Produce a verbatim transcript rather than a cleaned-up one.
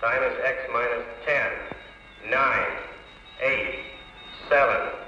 Time is X minus ten, nine, eight, seven,